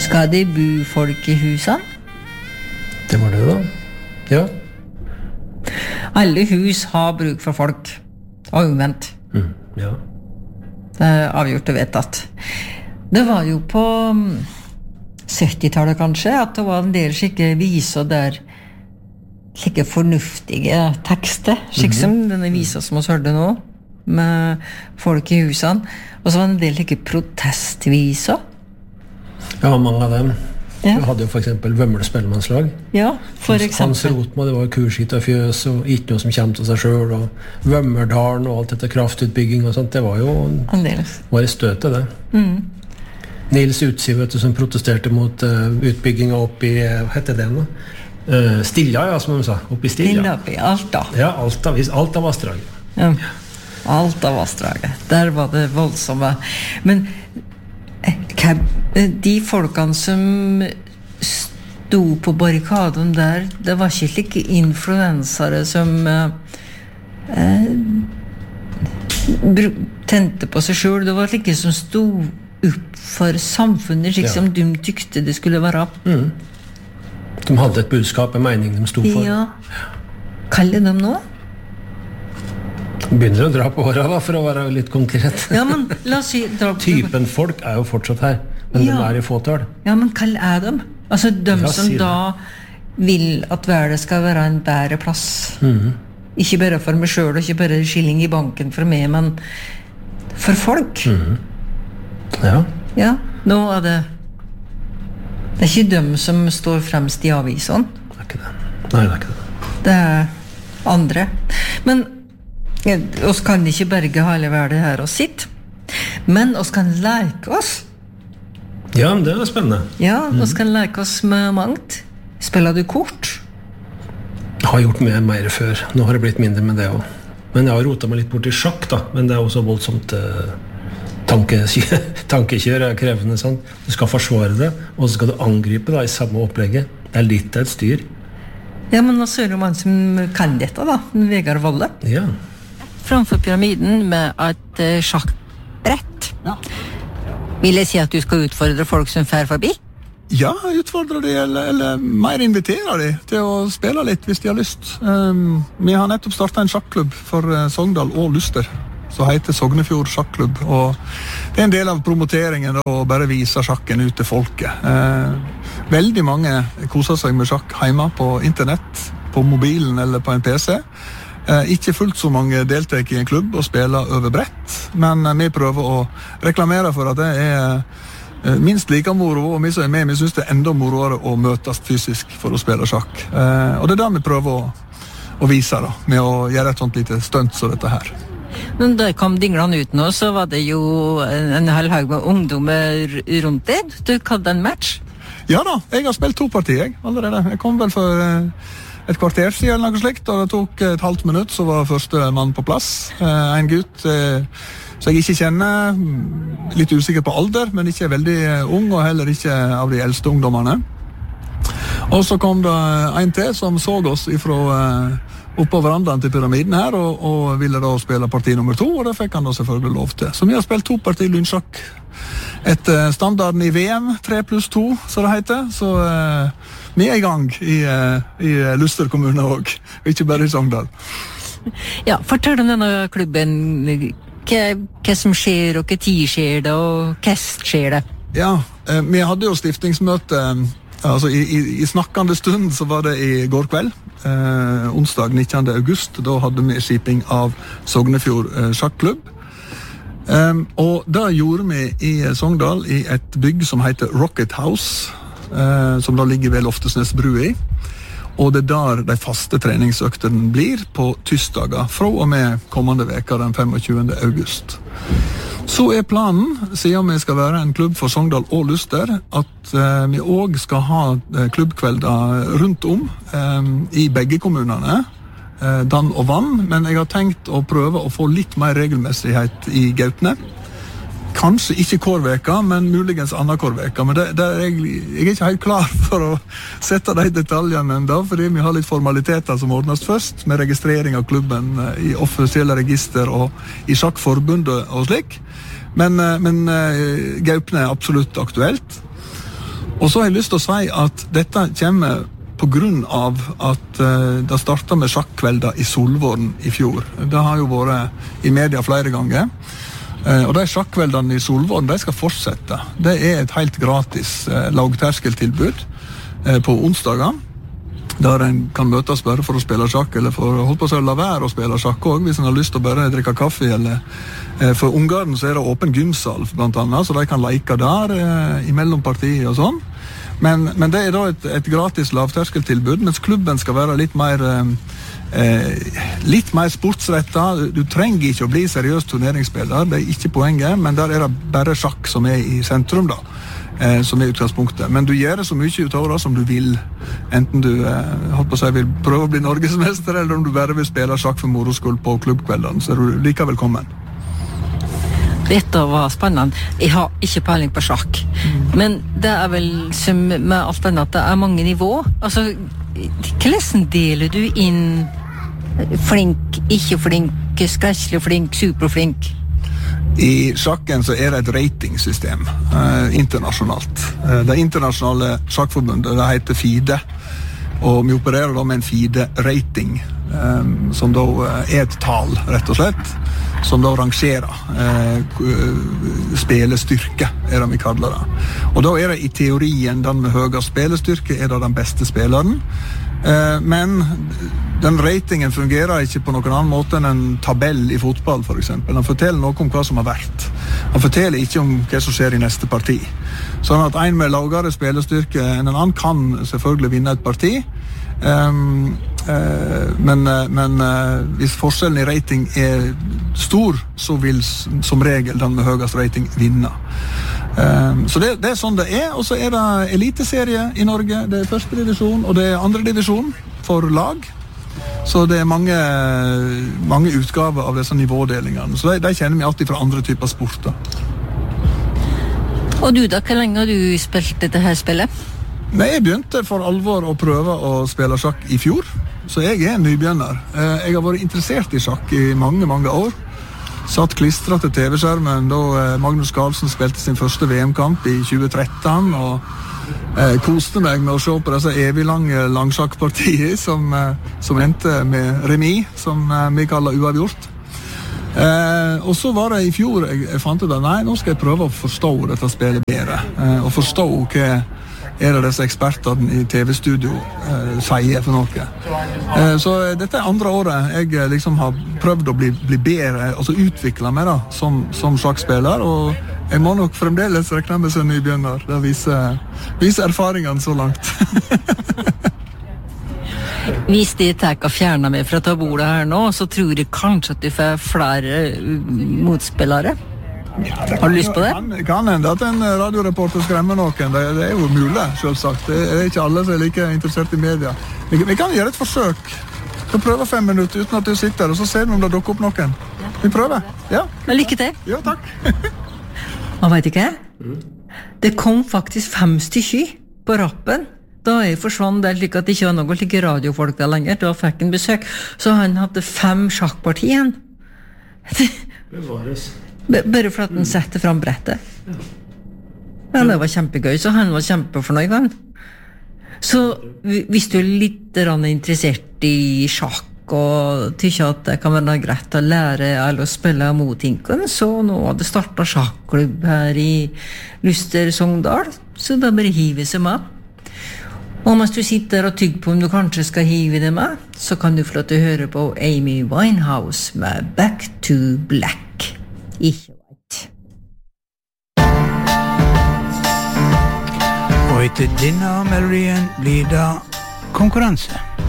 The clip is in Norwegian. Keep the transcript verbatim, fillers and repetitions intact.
Skal det bo folk I husene? Det var det da. Ja. Alle hus har bruk for folk, og omvendt. Mm, ja. Det er avgjort og vedtatt. Det var jo på syttitallet kanskje, at det var en del skikke viser der skikke fornuftige tekster, slik som mm-hmm. denne visa som vi hørte nå, med folk I husene. Og så var det en del skikke protestviser. Ja, mange av dem. Ja. Vi hadde jo for eksempel Vømmel spellemannslag. Ja, for eksempel. Hans Rotmo, det var kurskitt og fjøs, og ikke noe som kommer til seg selv, og Vømmerdalen og alt dette kraftutbygging og sånt, det var jo Andeles. Var I støtet det. Mm. Nils Utsi, vet du, som protesterte mot uh, utbygginga opp I, hva heter det nå? Uh, Stilja, ja, som de sa, opp I Stilja. Stilja opp I Alta. Ja, Alta, Alta Vassdraget. Ja, Alta Vassdraget. Der var det voldsomme. Men de folkene som sto på barrikaden der, det var ikke like influensere som uh, uh, tente på seg selv. Det var like som sto upp for samfunnet, slik som de tykte det skulle være. Mm. De hadde et budskap, en mening de stod for. Ja. Kaller de nå? Begynner å dra på håret da, for å være litt konkret. Ja, men la oss si... Typen folk er jo fortsatt her, men ja. De er I fåtall. Ja, men hva er de? Altså, de ja, som da vil at verden skal være en bedre plass. Mm. Ikke bare for meg selv, og ikke bare skilling I banken for meg, men for folk. Mm. Ja. Ja, nå er det... Det er ikke de som står fremst I avisen. Det er ikke det. Nei, det er ikke det. Det er andre. Men oss kan ikke berge hele verden her og sitt. Men oss kan leke oss. Ja, det er spennende. Ja, oss kan leke oss med mangt. Spiller du kort? Jeg har gjort mye mer før. Nå har det blitt mindre med det også. Men jeg har rotet meg litt bort I sjakk da. Men det er også voldsomt uh, tankekjør, tankekjør er krevende, sant? Du skal forsvare det, og så skal du angripe da I samme opplegget. Det er litt et styr. Ja, men hva sører man som kan dette da? Vegard Volle? Ja. Framfor pyramiden med et uh, sjakkbrett. Ja. Vil jeg si at du skal utfordre folk som fer forbi? Ja, utfordre de, eller, eller mer invitere de til å spille litt hvis de har lyst. Um, vi har nettopp startet en sjakklubb for uh, Sogndal og Luster, som heter Sognefjord Sjakklubb, og det er en del av promoteringen å bare vise sjakken ut til folket. Uh, veldig mange koser seg med sjakk hjemme på internett, på mobilen eller på en P C. Uh, ikke fullt så mange deltar I en klubb og spiller over brett, men uh, vi prøver å reklamere for at det er uh, minst like moro, og vi som er med, vi synes det er enda moroere å møtes fysisk for å spille sjakk. Uh, og det er det vi prøver å, å vise da, med å gjøre et sånt lite stunt som dette her. Men da kom dinglene ut nå, så var det jo en, en hel haug med ungdommer rundt det. Du hadde en match? Ja da, jeg har spilt to partier jeg, allerede. Jeg kom vel for... Uh, et kvarter siden eller noe slikt, og det tok et halvt minutt, så var første mann på plass. Eh, en gutt eh, som jeg ikke kjenner, litt usikker på alder, men ikke veldig ung, og heller ikke av de eldste ungdommene. Og så kom det en til som så oss ifra eh, oppå verandaen til pyramiden her, og, og ville da spille parti nummer to, og det fikk han da selvfølgelig lov til. Så vi har spilt to parti lynsjakk etter standarden I V M, tre pluss to, så det heter, så... Eh, Vi er I gang I, I Luster kommune også, ikke bare I Sogndal. Ja, fortell om denne klubben, hva, hva som skjer, og hva tid skjer det, og hva skjer det? Ja, eh, vi hadde jo stiftingsmøte, altså I, I, I snakkende stund så var det I går kveld, eh, onsdag nittende august, da hadde vi skiping av Sognefjord eh, sjakklubb. Um, og da gjorde vi I Sogndal I et bygg som heter Rocket House, Uh, som da ligger ved Loftesnes bru I, og det er der de faste treningsøktene blir på tirsdager fra og med kommende veka den tjuefemte august. Så er planen, siden vi skal være en klubb for Sogndal og Luster, at uh, vi også skal ha uh, klubbkvelder rundt om um, I begge kommunene, uh, Dan og Vann, men jeg har tenkt å prøve å få litt mer regelmessighet I Gautne. Kanskje ikke kårveka, men muligens annen kårveka. Men det, det er jeg, jeg er ikke helt klar for å sette de detaljene enda, fordi vi har litt formaliteter som ordnes først, med registrering av klubben I offisielle register og I sjakkforbundet og slik. Men, men Gaupne er absolutt aktuelt. Og så har jeg lyst til å si at dette kommer på grunn av at uh, det startet med sjakkvelder i Solvåren i fjor. Det har jo vært i media flere ganger. Uh, og de sjakkveldene i Solvåren, de skal fortsette. Det er et helt gratis uh, lavterskeltilbud uh, på onsdager, der en kan møtes bare for å spille sjakk, eller for å holde på å la være å spille sjakk også, hvis en har lyst til å bare drikke kaffe, eller uh, for ungene så er det åpen gymsal, blant annet, så de kan leke der uh, i mellompartiet og sånn. Men, men det er da et, et gratis lavterskeltilbud, mens klubben skal være litt mer eh, litt mer sportsrettet. Du, du trenger ikke å bli seriøs turneringsspiller, det er ikke poenget, men der er det bare sjakk som er i sentrum da, eh, som er utgangspunktet. Men du gjør det så mye utover det som du vil, enten du eh, holdt på å si, vil prøve å bli norgesmester, eller om du bare vil spille sjakk for moroskuld på klubbkveldene, så er du like velkommen. Dette var spennende. Jeg har ikke peiling på sjakk. Mm. Men det er vel som med alt annet at det er mange nivå. Altså, hvordan deler du inn flink, ikke flink, skresselig flink, superflink? I sjakken så er det et ratingsystem eh, internasjonalt. Eh, det internasjonale sjakkforbundet, det heter FIDE, og vi opererer da med en FIDE-rating, eh, som da er et tal, rett og slett, som da rangerer eh, spelestyrke, er det vi kaller det. Og da er det i teorien den med høyest spelestyrke er det den beste spilleren. Eh, men den ratingen fungerer ikke på noen annen måte enn en tabell i fotball, for eksempel. Den forteller noe om hva som har vært. Den forteller ikke om hva som skjer i neste parti. Sånn at en med lavere spelestyrke enn en annen kan selvfølgelig vinne et parti. Um, uh, men, uh, men uh, hvis forskjellen i rating er stor, så vil som regel den med høyest rating vinne. Um, så det, det er sånn det er. Og så er det eliteserie i Norge. Det er første divisjon, og det er andre divisjon for lag. Så det er mange, mange utgaver av disse nivådelingene. Så de, de kjenner vi alltid fra andre typer sporter. Og du da, hvor lenge har du spilt dette her spillet? Nei, jeg begynte for alvor å prøve å spille sjakk i fjor, så jeg er en nybegynner. Jeg har vært interessert i sjakk i mange, mange år. Satt klistret til T V-skjermen da Magnus Carlsen spilte sin første V M-kamp i tjue tretten, og eh, koste meg med å se på disse evig lange langsjakkpartier som, eh, som endte med remis, som eh, vi kaller uavgjort. Eh, og så var det i fjor jeg, jeg fant ut at nei, nå skal jeg prøve å forstå dette spillet bedre, eh, og forstå hva er det disse ekspertene i T V-studio eh, sier for noe. Eh, så dette er andre året jeg liksom har prøvd å bli, bli bedre, altså utvikle meg da, som, som sjakkspiller, og jeg må nok fremdeles rekne med som nybegynner. Det viser, viser erfaringene så langt. Hvis de tar og fjerner meg fra tabordet her nå, så tror jeg kanskje at du får flere motspillere. Ja, har du lyst på det? Kan, kan hende at en radioreporter skremmer noen. Det, det er jo mulig, selvsagt. Det er ikke alle som er like interessert i media. Vi, vi kan gjøre et forsøk. Vi prøver fem minutter uten at du sitter, og så ser vi om det dukker opp noen. Vi prøver. Ja. Men lykke til. Ja, takk. Man vet ikke. Det kom faktisk fem stykker på rappen. Da jeg forsvant der slik at det ikke var noen slike radiofolk der lenger. Da fikk en besøk. Så han hadde fem sjakkpartier igjen. Bevares. Bare for at han setter fram brettet. Ja, det var kjempegøy, så han var kjempefornøyd. Han. Så hvis du er litt interessert i sjakk og tykker at det kan være greit å lære eller å spille mot hinken, så nå har det startet sjakklubb her i Luster Sogndal, så da bare hiver seg med. Og mens du sitter og tygger på om du kanskje skal hive det med, så kan du få lov til å høre på Amy Winehouse med Back to Black. Ikke vet. Og etter denne melodien blir det konkurranse.